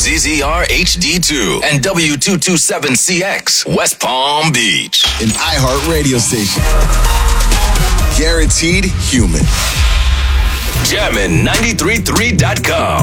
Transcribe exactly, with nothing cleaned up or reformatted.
Z Z R H D two and W two twenty-seven C X, West Palm Beach. An iHeart radio station. Guaranteed human. Jammin ninety-three point three dot com.